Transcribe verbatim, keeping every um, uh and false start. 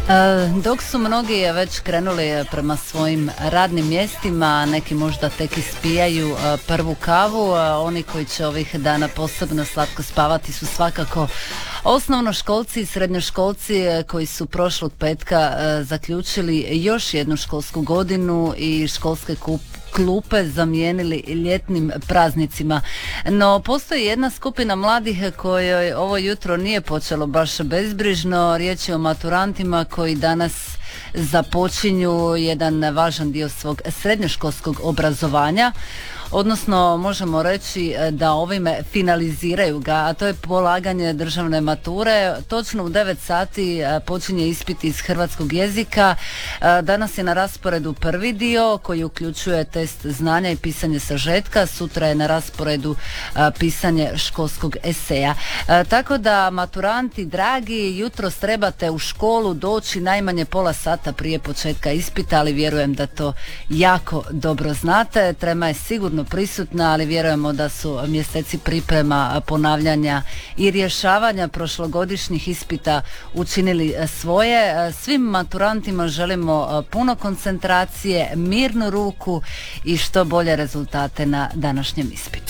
Dok su mnogi već krenuli prema svojim radnim mjestima, neki možda tek ispijaju prvu kavu, oni koji će ovih dana posebno slatko spavati su svakako osnovnoškolci i srednjoškolci koji su prošlog petka zaključili još jednu školsku godinu i školske klupe zamijenili ljetnim praznicima. No, postoji jedna skupina mladih kojoj ovo jutro nije počelo baš bezbrižno. Riječ je o maturantima koji danas započinju jedan važan dio svog srednjoškolskog obrazovanja, odnosno možemo reći da ovime finaliziraju ga, a to je polaganje državne mature. Točno u devet sati počinje ispit iz hrvatskog jezika. Danas je na rasporedu prvi dio koji uključuje test znanja i pisanje sažetka. Sutra je na rasporedu pisanje školskog eseja. Tako da, maturanti dragi, jutros trebate u školu doći najmanje pola sata prije početka ispita, ali vjerujem da to jako dobro znate. Trema je sigurno prisutna, ali vjerujemo da su mjeseci priprema, ponavljanja i rješavanja prošlogodišnjih ispita učinili svoje. Svim maturantima želimo puno koncentracije, mirnu ruku i što bolje rezultate na današnjem ispitu.